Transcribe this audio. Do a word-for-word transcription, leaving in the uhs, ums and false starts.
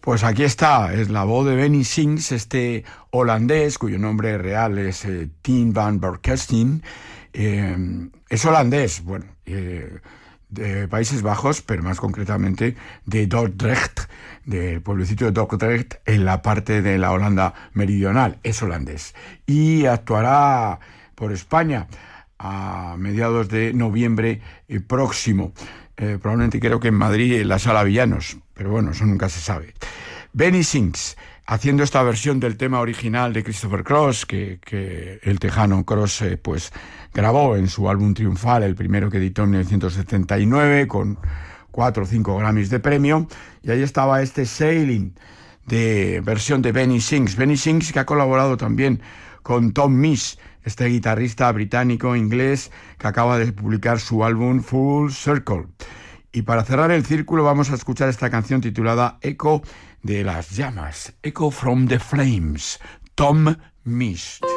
Pues aquí está, es la voz de Benny Sings, este holandés, cuyo nombre real es eh, Tim van Berkesten. Eh, es holandés, bueno, eh, de Países Bajos, pero más concretamente de Dordrecht, del pueblecito de Dordrecht, en la parte de la Holanda meridional. Es holandés. Y actuará por España a mediados de noviembre eh, próximo. Eh, probablemente creo que en Madrid, en la Sala Villanos, pero bueno, eso nunca se sabe. Benny Sings, haciendo esta versión del tema original de Christopher Cross, que, que el tejano Cross eh, pues grabó en su álbum triunfal, el primero que editó en mil novecientos setenta y nueve, con cuatro o cinco Grammys de premio, y ahí estaba este Sailing, de versión de Benny Sings. Benny Sings, que ha colaborado también con Tom Misch, este guitarrista británico-inglés que acaba de publicar su álbum Full Circle. Y para cerrar el círculo vamos a escuchar esta canción titulada Echo de las llamas, Echo from the Flames, Tom Misch.